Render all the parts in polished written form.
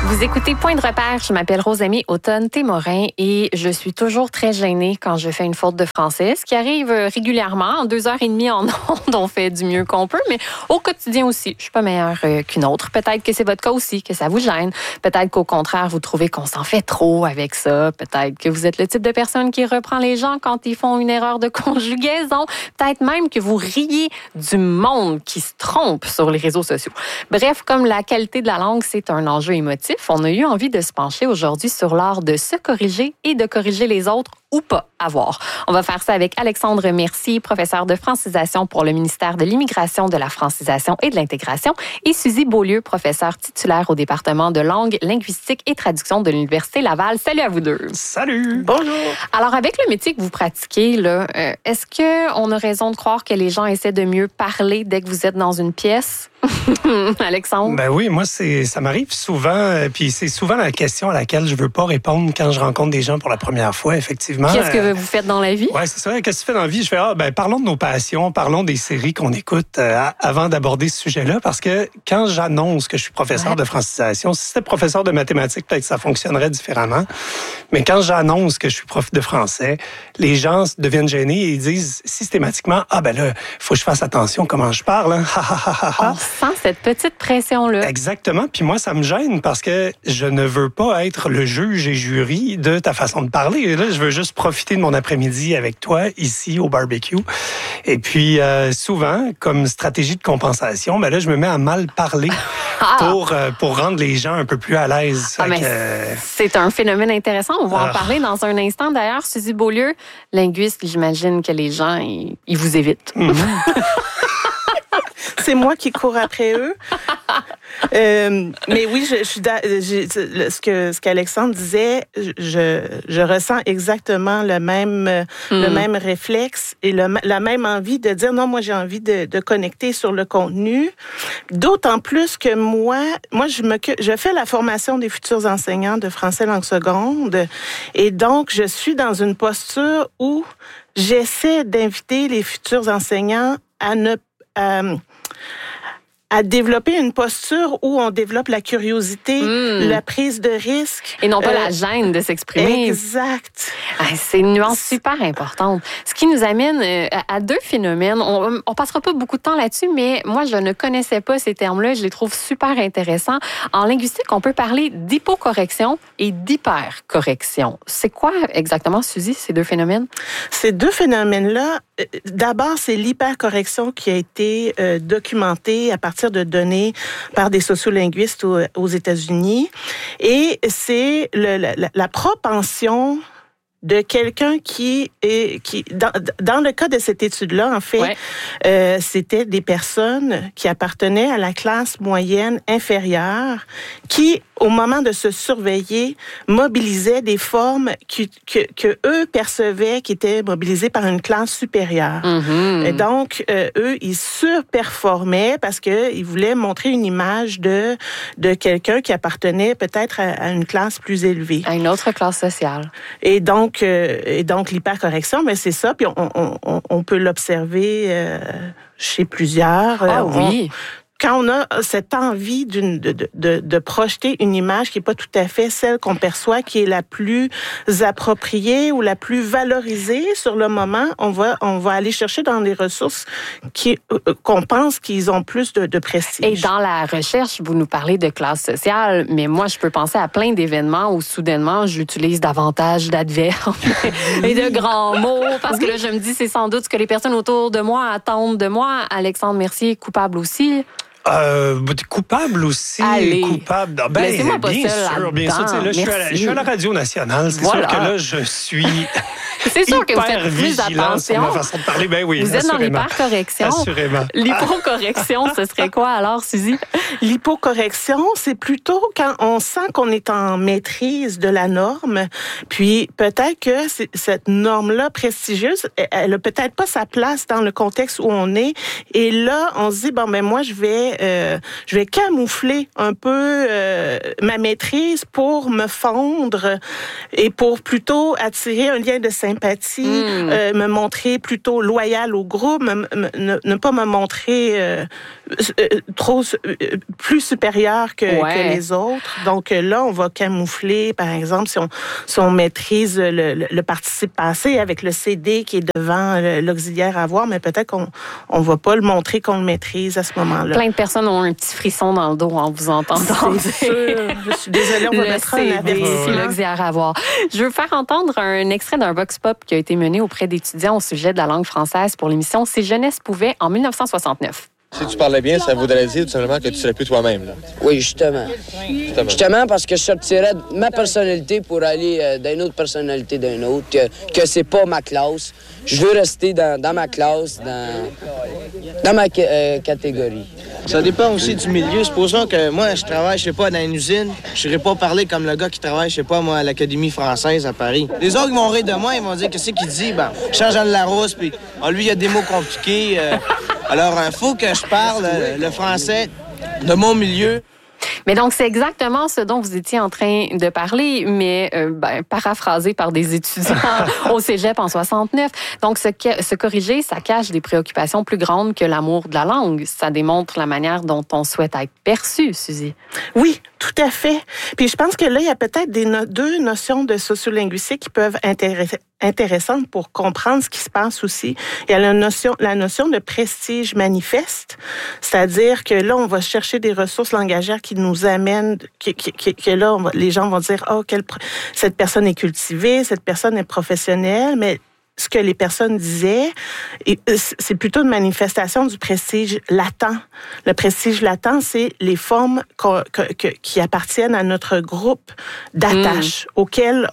Vous écoutez Point de repère, je m'appelle Rosamie Automne-Témorin et je suis toujours très gênée quand je fais une faute de français, ce qui arrive régulièrement. En 2h30 en ondes, on fait du mieux qu'on peut, mais au quotidien aussi, je suis pas meilleure qu'une autre. Peut-être que c'est votre cas aussi, que ça vous gêne. Peut-être qu'au contraire, vous trouvez qu'on s'en fait trop avec ça. Peut-être que vous êtes le type de personne qui reprend les gens quand ils font une erreur de conjugaison. Peut-être même que vous riez du monde qui se trompe sur les réseaux sociaux. Bref, comme la qualité de la langue, c'est un enjeu émotif, on a eu envie de se pencher aujourd'hui sur l'art de se corriger et de corriger les autres ou pas à voir. On va faire ça avec Alexandre Mercier, professeur de francisation pour le ministère de l'Immigration, de la francisation et de l'intégration, et Suzy Beaulieu, professeure titulaire au département de langue, linguistique et traduction de l'Université Laval. Salut à vous deux. Salut. Bonjour. Alors, avec le métier que vous pratiquez, là, est-ce qu'on a raison de croire que les gens essaient de mieux parler dès que vous êtes dans une pièce? Alexandre? Ben oui, moi, ça m'arrive souvent, puis c'est souvent la question à laquelle je veux pas répondre quand je rencontre des gens pour la première fois, effectivement. Qu'est-ce que vous faites dans la vie? Oui, c'est ça. Qu'est-ce que tu fais dans la vie? Je fais, parlons de nos passions, parlons des séries qu'on écoute avant d'aborder ce sujet-là, parce que quand j'annonce que je suis professeur de francisation, si c'était professeur de mathématiques, peut-être que ça fonctionnerait différemment, mais quand j'annonce que je suis prof de français, les gens deviennent gênés et ils disent systématiquement, faut que je fasse attention comment je parle, hein? On sent cette petite pression-là. Exactement. Puis moi, ça me gêne parce que je ne veux pas être le juge et jury de ta façon de parler. Et là, je veux juste profiter de mon après-midi avec toi, ici, au barbecue. Et puis, souvent, comme stratégie de compensation, là, je me mets à mal parler pour rendre les gens un peu plus à l'aise. C'est un phénomène intéressant. On va en parler dans un instant. D'ailleurs, Suzy Beaulieu, linguiste, j'imagine que les gens, ils vous évitent. C'est moi qui cours après eux. Mais oui, je suis ce qu'Alexandre disait, je ressens exactement le même réflexe et la même envie de dire non, moi j'ai envie de connecter sur le contenu. D'autant plus que moi je fais la formation des futurs enseignants de français langue seconde et donc je suis dans une posture où j'essaie d'inviter les futurs enseignants à développer une posture où on développe la curiosité, la prise de risque. Et non pas la gêne de s'exprimer. Exact. C'est une nuance super importante. Ce qui nous amène à deux phénomènes. On passera pas beaucoup de temps là-dessus, mais moi, je ne connaissais pas ces termes-là. Je les trouve super intéressants. En linguistique, on peut parler d'hypocorrection et d'hypercorrection. C'est quoi exactement, Suzy, ces deux phénomènes? Ces deux phénomènes-là, d'abord, c'est l'hypercorrection qui a été documentée à partir de données par des sociolinguistes aux États-Unis. Et c'est la propension de quelqu'un qui dans le cas de cette étude-là, en fait, c'était des personnes qui appartenaient à la classe moyenne inférieure qui, au moment de se surveiller, mobilisaient des formes que eux percevaient qui étaient mobilisées par une classe supérieure. Et donc, eux, ils surperformaient parce qu'ils voulaient montrer une image de quelqu'un qui appartenait peut-être à une classe plus élevée. À une autre classe sociale. Et donc l'hypercorrection, mais c'est ça, puis on peut l'observer chez plusieurs. Oui. Quand on a cette envie de projeter une image qui n'est pas tout à fait celle qu'on perçoit, qui est la plus appropriée ou la plus valorisée sur le moment, on va aller chercher dans les ressources qu'on pense qu'ils ont plus de prestige. Et dans la recherche, vous nous parlez de classe sociale, mais moi, je peux penser à plein d'événements où soudainement, j'utilise davantage d'adverbes et de grands mots, parce que là, je me dis, c'est sans doute ce que les personnes autour de moi attendent de moi. Alexandre Mercier, coupable aussi. Coupable aussi. Allez. Coupable. Laissez-moi pas bien seule sûr, bien sûr. Là, je suis à la Radio Nationale. C'est sûr que là, je suis C'est sûr que vous faites plus attention. Sur ma façon de parler. Ben oui, vous êtes dans l'hypercorrection. Assurément. L'hypocorrection, ce serait quoi alors, Suzy? L'hypocorrection, c'est plutôt quand on sent qu'on est en maîtrise de la norme, puis peut-être que cette norme-là prestigieuse, elle a peut-être pas sa place dans le contexte où on est, et là, on se dit, moi, je vais camoufler un peu ma maîtrise pour me fondre et pour plutôt attirer un lien de sympathie sympathie, me montrer plutôt loyal au groupe, ne pas me montrer plus supérieur que les autres. Donc là, on va camoufler, par exemple, si on maîtrise le participe passé avec le CD qui est devant l'auxiliaire avoir, mais peut-être qu'on ne va pas le montrer qu'on le maîtrise à ce moment-là. Plein de personnes ont un petit frisson dans le dos en vous entendant. C'est sûr. Je suis désolée, on va mettre un avertissement. L'auxiliaire avoir. Je veux faire entendre un extrait d'un vox pop qui a été mené auprès d'étudiants au sujet de la langue française pour l'émission Si jeunesse pouvait en 1969. Si tu parlais bien, ça voudrait dire tout simplement que tu serais plus toi-même. Là. Oui, justement. Justement parce que je sortirais de ma personnalité pour aller d'une autre personnalité d'un autre, que c'est pas ma classe. Je veux rester dans ma classe, dans ma catégorie. Ça dépend aussi du milieu. Supposons que moi, je travaille, je sais pas, dans une usine. Je n'irai pas parler comme le gars qui travaille, je sais pas, moi, à l'Académie française à Paris. Les autres vont rire de moi, ils vont dire qu'est-ce qu'il dit. Ben, Jean-Jean de Larousse, puis lui, il y a des mots compliqués. Alors, il faut que je parle le français de mon milieu. Mais donc, c'est exactement ce dont vous étiez en train de parler, mais paraphrasé par des étudiants au cégep en 69. Donc, se corriger, ça cache des préoccupations plus grandes que l'amour de la langue. Ça démontre la manière dont on souhaite être perçu, Suzy. Oui, tout à fait. Puis je pense que là, il y a peut-être deux notions de sociolinguistique qui peuvent intéressantes pour comprendre ce qui se passe aussi. Il y a la notion de prestige manifeste, c'est-à-dire que là, on va chercher des ressources langagières qui nous amènent, que là, les gens vont dire, cette personne est cultivée, cette personne est professionnelle, mais ce que les personnes disaient, c'est plutôt une manifestation du prestige latent. Le prestige latent, c'est les formes qui appartiennent à notre groupe d'attache auquel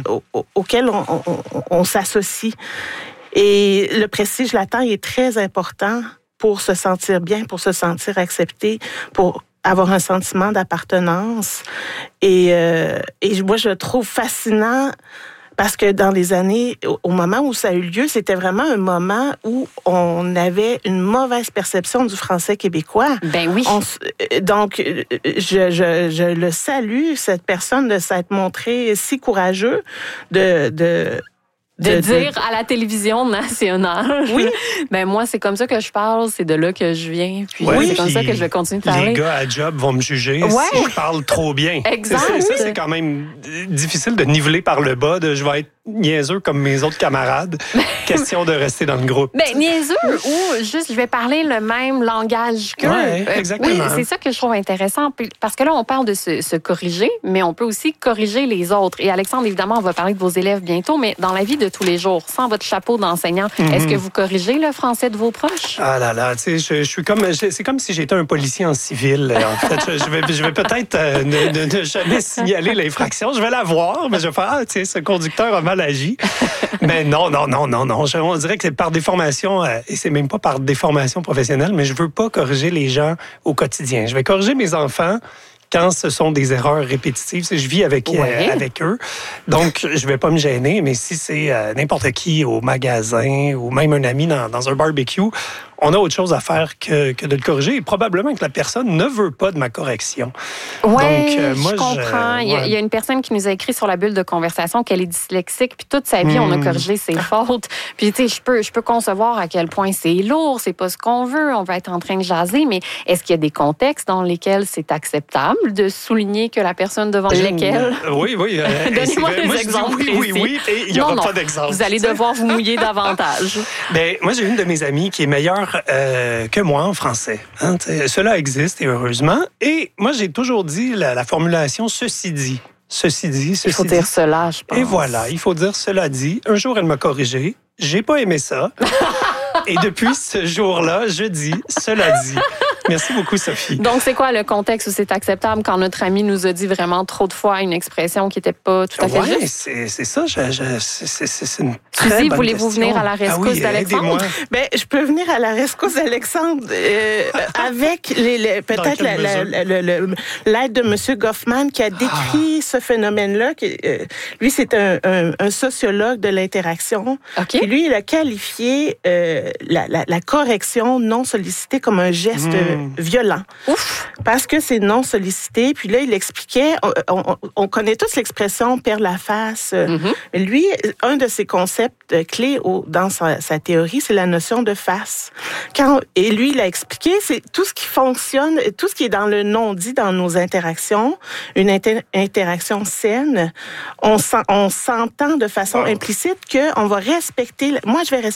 on s'associe. Et le prestige latent est très important pour se sentir bien, pour se sentir accepté, pour avoir un sentiment d'appartenance. Et moi, je trouve fascinant parce que dans les années, au moment où ça a eu lieu, c'était vraiment un moment où on avait une mauvaise perception du français québécois. Ben oui. Donc, je le salue, cette personne, de s'être montré si courageux de dire à la télévision nationale. Oui. Ben moi, c'est comme ça que je parle, c'est de là que je viens. Puis c'est comme ça que je vais continuer de parler. Les gars à job vont me juger si je parle trop bien. Exact. Ça, c'est quand même difficile de niveler par le bas, je vais être niaiseux comme mes autres camarades. Question de rester dans le groupe. Ben, niaiseux ou juste je vais parler le même langage qu'eux. Oui, exactement. Oui, c'est ça que je trouve intéressant. Parce que là, on parle de se corriger, mais on peut aussi corriger les autres. Et Alexandre, évidemment, on va parler de vos élèves bientôt, mais dans la vie de tous les jours, sans votre chapeau d'enseignant, est-ce que vous corrigez le français de vos proches? Ah là là, tu sais, je suis comme, c'est comme si j'étais un policier en civil. En fait, je vais peut-être ne jamais signaler l'infraction. Je vais la voir, mais je vais faire, tu sais, ce conducteur a mal agi. Mais non. On dirait que c'est par déformation, et c'est même pas par déformation professionnelle, mais je veux pas corriger les gens au quotidien. Je vais corriger mes enfants quand ce sont des erreurs répétitives, si je vis avec eux. Donc, je vais pas me gêner, mais si c'est n'importe qui au magasin ou même un ami dans un barbecue, on a autre chose à faire que de le corriger. Et probablement que la personne ne veut pas de ma correction. Oui, moi, je comprends. Il y a une personne qui nous a écrit sur la bulle de conversation qu'elle est dyslexique, puis toute sa vie, on a corrigé ses fautes. Puis, tu sais, je peux concevoir à quel point c'est lourd, c'est pas ce qu'on veut, on va être en train de jaser, mais est-ce qu'il y a des contextes dans lesquels c'est acceptable de souligner que la personne devant laquelle... Oui. Donnez-moi des exemples. Oui, et il n'y aura pas d'exemple. Vous allez devoir vous mouiller davantage. Ben, moi, j'ai une de mes amies qui est meilleure que moi en français. Hein, cela existe, et heureusement. Et moi, j'ai toujours dit la formulation « ceci dit ». Ceci dit. Il faut dire cela, je pense. Et voilà, il faut dire cela dit. Un jour, elle m'a corrigé. J'ai pas aimé ça. Et depuis ce jour-là, je dis cela dit. Merci beaucoup, Sophie. Donc, c'est quoi le contexte où c'est acceptable quand notre ami nous a dit vraiment trop de fois une expression qui n'était pas tout à fait juste? Oui, c'est ça. C'est une très Suzy, bonne voulez-vous question. venir à la rescousse d'Alexandre? Ben, je peux venir à la rescousse d'Alexandre avec peut-être l'aide de M. Goffman qui a décrit ce phénomène-là. Lui, c'est un sociologue de l'interaction. Okay. Et lui, il a qualifié la correction non sollicitée comme un geste violent. Ouf! Parce que c'est non sollicité. Puis là, il expliquait, on connaît tous l'expression « perdre la face ». Lui, un de ses concepts clés dans sa théorie, c'est la notion de face. Et lui, il a expliqué, c'est tout ce qui fonctionne, tout ce qui est dans le non-dit dans nos interactions, une interaction saine, on s'entend de façon implicite qu'on va respecter... Moi, je vais respecter